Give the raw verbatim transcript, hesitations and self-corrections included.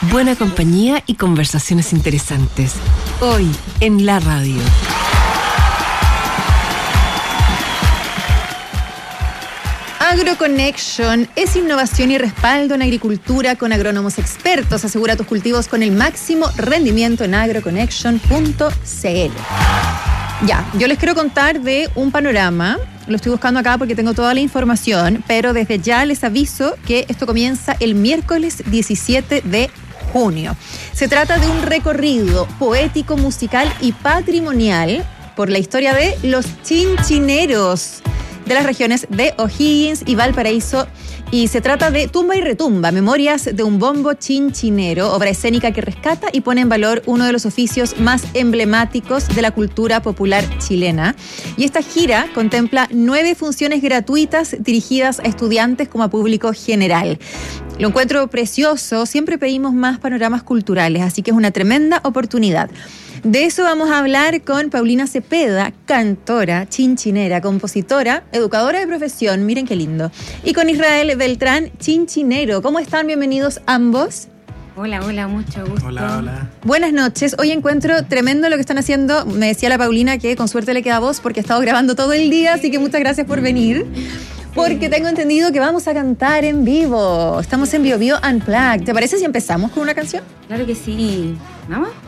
buena compañía y conversaciones interesantes. Hoy en la radio. AgroConnection es innovación y respaldo en agricultura con agrónomos expertos. Asegura tus cultivos con el máximo rendimiento en agroconnection punto c l. Ya, yo les quiero contar de un panorama. Lo estoy buscando acá porque tengo toda la información, pero desde ya les aviso que esto comienza el miércoles diecisiete de junio. Se trata de un recorrido poético, musical y patrimonial por la historia de los chinchineros de las regiones de O'Higgins y Valparaíso, y se trata de Tumba y Retumba, memorias de un bombo chinchinero, obra escénica que rescata y pone en valor uno de los oficios más emblemáticos de la cultura popular chilena. Y esta gira contempla nueve funciones gratuitas dirigidas a estudiantes como a público general. Lo encuentro precioso, siempre pedimos más panoramas culturales, así que es una tremenda oportunidad. De eso vamos a hablar con Paulina Cepeda, cantora, chinchinera, compositora, educadora de profesión, miren qué lindo. Y con Israel Beltrán, chinchinero. ¿Cómo están? Bienvenidos ambos. Hola, hola, mucho gusto. Hola, hola. Buenas noches. Hoy encuentro tremendo lo que están haciendo. Me decía la Paulina que con suerte le queda voz porque ha estado grabando todo el día, así que muchas gracias por venir. Porque tengo entendido que vamos a cantar en vivo. Estamos en Bio Bio Unplugged. ¿Te parece si empezamos con una canción? Claro que sí. ¿Vamos?